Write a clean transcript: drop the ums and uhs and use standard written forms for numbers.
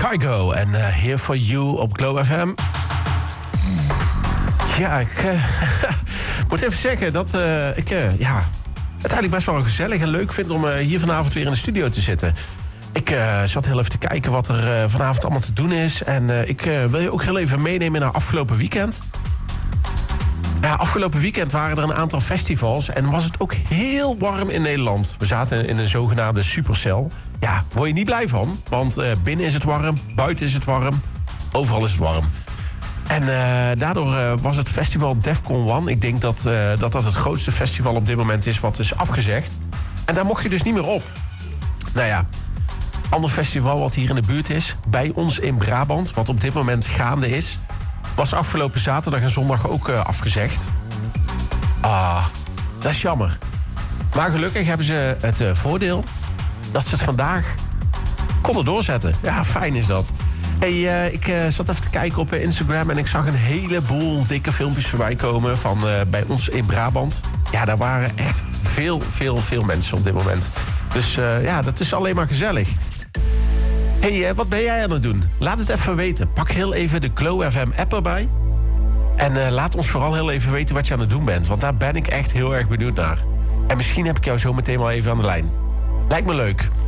Kygo en Here For You op Glow FM. Ja, ik moet even zeggen dat ik uiteindelijk best wel gezellig en leuk vind om hier vanavond weer in de studio te zitten. Ik zat heel even te kijken wat er vanavond allemaal te doen is. En ik wil je ook heel even meenemen naar afgelopen weekend. Ja, afgelopen weekend waren er een aantal festivals en was het ook heel warm in Nederland. We zaten in een zogenaamde supercel. Ja, word je niet blij van, want binnen is het warm, buiten is het warm, overal is het warm. En daardoor was het festival Defcon 1. Ik denk dat het grootste festival op dit moment is wat is afgezegd. En daar mocht je dus niet meer op. Nou ja, ander festival wat hier in de buurt is, bij ons in Brabant, wat op dit moment gaande is, was afgelopen zaterdag en zondag ook afgezegd. Dat is jammer. Maar gelukkig hebben ze het voordeel dat ze het vandaag konden doorzetten. Ja, fijn is dat. Hey, ik zat even te kijken op Instagram en ik zag een heleboel dikke filmpjes voorbij komen van bij ons in Brabant. Ja, daar waren echt veel mensen op dit moment. Dus dat is alleen maar gezellig. Hey, wat ben jij aan het doen? Laat het even weten. Pak heel even de Glow FM app erbij. En laat ons vooral heel even weten wat je aan het doen bent. Want daar ben ik echt heel erg benieuwd naar. En misschien heb ik jou zo meteen wel even aan de lijn. Lijkt me leuk.